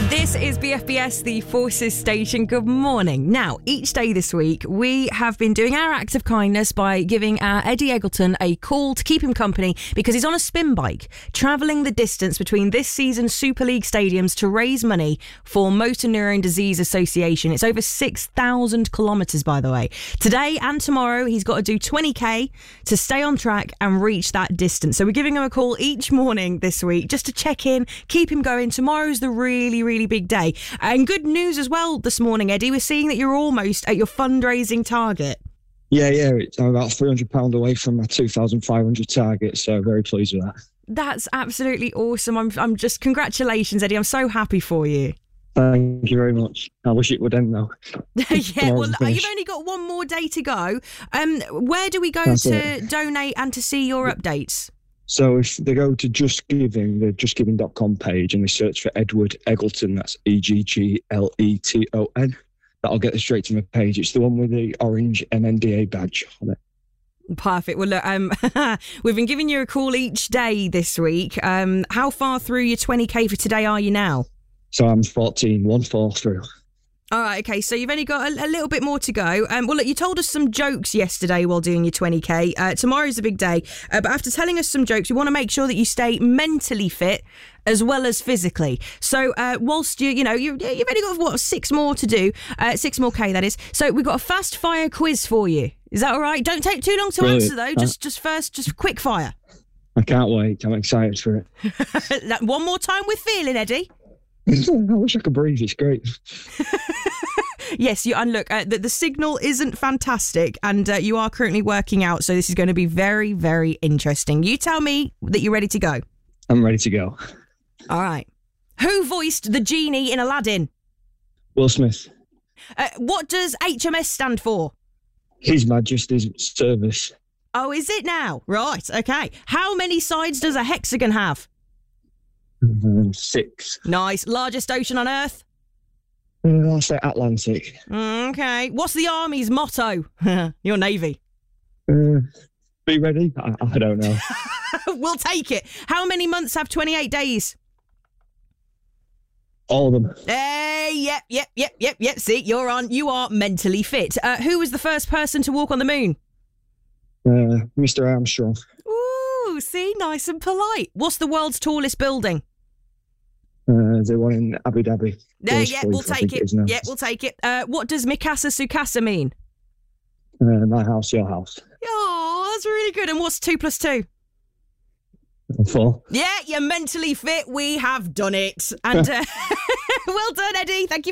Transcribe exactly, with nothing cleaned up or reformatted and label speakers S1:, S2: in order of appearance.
S1: This is B F B S, the Forces Station. Good morning. Now, each day this week, we have been doing our act of kindness by giving our Eddie Eggleton a call to keep him company because he's on a spin bike, travelling the distance between this season's Super League stadiums to raise money for Motor Neurone Disease Association. It's over six thousand kilometres, by the way. Today and tomorrow, he's got to do twenty k to stay on track and reach that distance. So we're giving him a call each morning this week just to check in, keep him going. Tomorrow's the really, really big day. And good news as well this morning, Eddie. We're seeing that you're almost at your fundraising target.
S2: Yeah, yeah. It's, I'm about three hundred pounds away from my two thousand five hundred target, so very pleased with that. That's
S1: absolutely awesome. I'm, I'm just, congratulations, Eddie. I'm so happy for you.
S2: Thank you very much. I wish it would end now.
S1: Yeah, well, you've only got one more day to go. Um, where do we go That's to it. donate and to see your updates?
S2: So if they go to Just Giving, the just giving dot com page, and they search for Edward Eggleton, that's E G G L E T O N, that'll get them straight to my page. It's the one with the orange M N D A badge on it.
S1: Perfect. Well, look, um, we've been giving you a call each day this week. Um, how far through your twenty k for today are you now?
S2: So I'm fourteen, one fall through.
S1: All right, okay, so you've only got a, a little bit more to go. Um, well, look, you told us some jokes yesterday while doing your twenty k. Uh, tomorrow's a big day, uh, but after telling us some jokes, we want to make sure that you stay mentally fit as well as physically. So uh, whilst you, you know, you, you've only got, what, six more to do, uh, six more K, that is. So we've got a fast fire quiz for you. Is that all right? Don't take too long to Brilliant. answer, though. Just, just first, just quick fire.
S2: I can't wait. I'm excited for it.
S1: One more time with feeling, Eddie.
S2: I wish I could breathe. It's great.
S1: Yes, you and look, uh, the, the signal isn't fantastic, and uh, you are currently working out, so this is going to be very, very interesting. You tell me that you're ready to go.
S2: I'm ready to go.
S1: All right. Who voiced the genie in Aladdin?
S2: Will Smith.
S1: Uh, what does H M S stand for?
S2: His Majesty's Service.
S1: Oh, is it now? Right, okay. How many sides does a hexagon have?
S2: Um, six.
S1: Nice. Largest ocean on Earth?
S2: Uh, I'll say Atlantic.
S1: Okay. What's the Army's motto? Your Navy.
S2: Uh, be ready? I, I don't know.
S1: We'll take it. How many months have twenty-eight days?
S2: All of them.
S1: Hey, yep, yep, yep, yep, yep. See, you're on. You are mentally fit. Uh, who was the first person to walk on the moon?
S2: Uh, Mister Armstrong.
S1: Ooh, see, nice and polite. What's the world's tallest building?
S2: Uh, the one in Abu Dhabi.
S1: Yeah, yeah, we'll take it. it yeah, we'll take it. Uh, what does Mikasa Sukasa mean?
S2: Uh, my house, your house.
S1: Oh, that's really good. And what's two plus two?
S2: Four.
S1: Yeah, you're mentally fit. We have done it. And uh, well done, Eddie. Thank you.